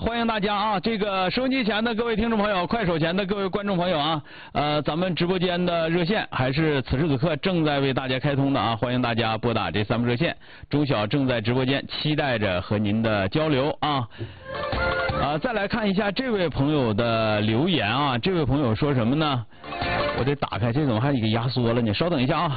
欢迎大家啊！这个收音机前的各位听众朋友，快手前的各位观众朋友啊，咱们直播间的热线还是此时此刻正在为大家开通的啊，欢迎大家拨打这3部热线。钟晓正在直播间，期待着和您的交流啊。再来看一下这位朋友的留言啊，这位朋友说什么呢？我得打开，这怎么还给压缩了呢？稍等一下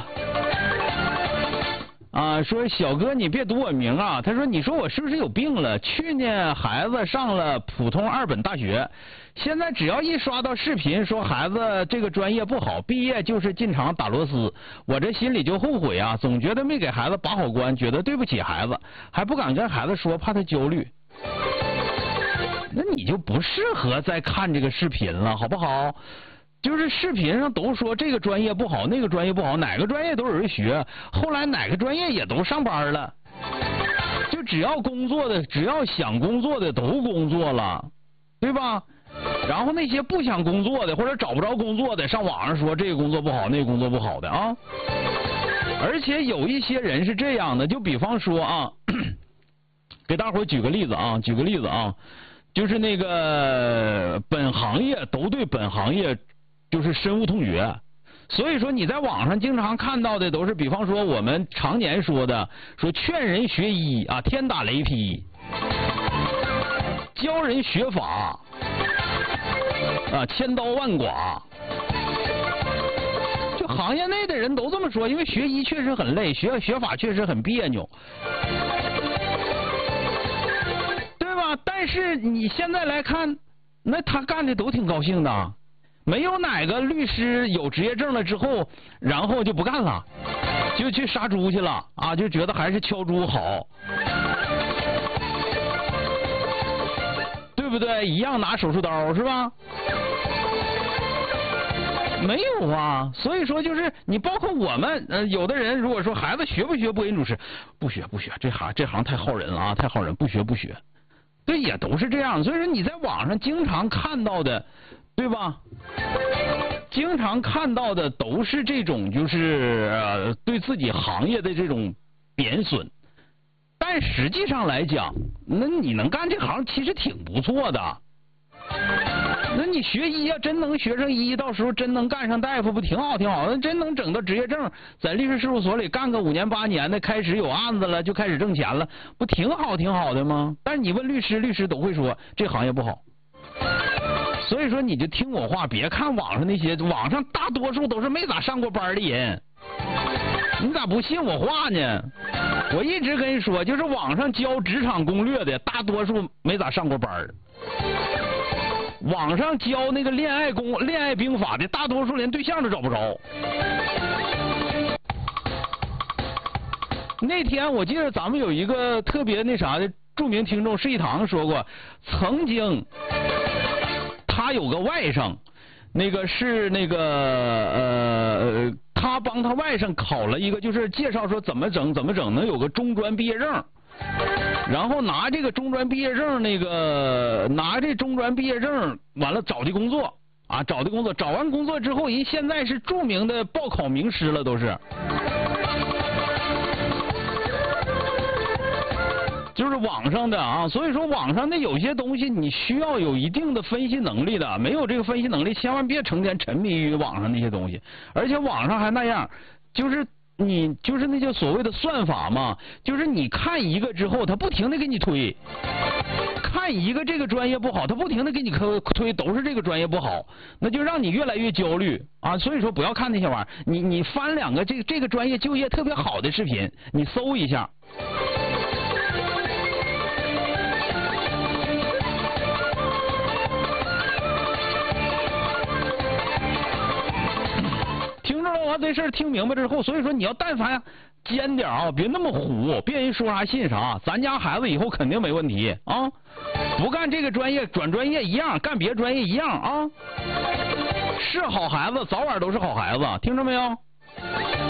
啊。说小哥你别读我名啊，他说你说我是不是有病了？去年孩子上了普通2本大学，现在只要一刷到视频说孩子这个专业不好，毕业就是进厂打螺丝，我这心里就后悔啊，总觉得没给孩子把好关，觉得对不起孩子，还不敢跟孩子说，怕他焦虑。那你就不适合再看这个视频了，好不好？就是视频上都说这个专业不好，那个专业不好，哪个专业都有人学，后来哪个专业也都上班了，就只要工作的，只要想工作的都工作了，对吧？然后那些不想工作的或者找不着工作的，上网上说这个工作不好，那个工作不好的啊。而且有一些人是这样的，就比方说啊，给大伙举个例子啊，就是那个本行业都对本行业就是深恶痛绝，所以说你在网上经常看到的都是，比方说我们常年说的，说劝人学医啊，天打雷劈；教人学法啊，千刀万剐。就行业内的人都这么说，因为学医确实很累，学法确实很别扭，对吧？但是你现在来看，那他干的都挺高兴的。没有哪个律师有职业证了之后，然后就不干了，就去杀猪去了啊，就觉得还是敲猪好，对不对？一样拿手术刀是吧？没有啊，所以说就是你包括我们有的人如果说孩子学不学播音主持，不学，这行太耗人了啊，太耗人，不学，对，也都是这样。所以说你在网上经常看到的，对吧？经常看到的都是这种就是对自己行业的这种贬损，但实际上来讲，那你能干这行其实挺不错的。那你学医啊，真能学上医，到时候真能干上大夫，不挺好？那真能整到职业证，在律师事务所里干个5年8年的，开始有案子了，就开始挣钱了，不挺好的吗？但是你问律师都会说这行业不好。所以说你就听我话，别看网上那些，网上大多数都是没咋上过班的人，你咋不信我话呢？我一直跟你说，就是网上教职场攻略的大多数没咋上过班，网上教那个恋爱兵法的大多数连对象都找不着。那天我记得咱们有一个特别那啥的著名听众施一堂说过，曾经他有个外甥，那个是那个他帮他外甥考了一个，就是介绍说怎么整能有个中专毕业证，然后拿这个中专毕业证完了找的工作，找完工作之后，人现在是著名的报考名师了，都是。就是网上的啊，所以说网上的有些东西你需要有一定的分析能力的，没有这个分析能力，千万别成天沉迷于网上那些东西。而且网上还那样，就是你就是那些所谓的算法嘛，就是你看一个之后，他不停的给你推，看一个这个专业不好，他不停的给你推都是这个专业不好，那就让你越来越焦虑啊。所以说不要看那些玩意儿，你翻2个这个专业就业特别好的视频，你搜一下。听着了，我这事儿听明白之后，所以说你要但凡尖点啊，别那么虎，别人说啥信啥。咱家孩子以后肯定没问题啊，不干这个专业转专业一样，干别的专业一样啊。是好孩子，早晚都是好孩子，听着没有？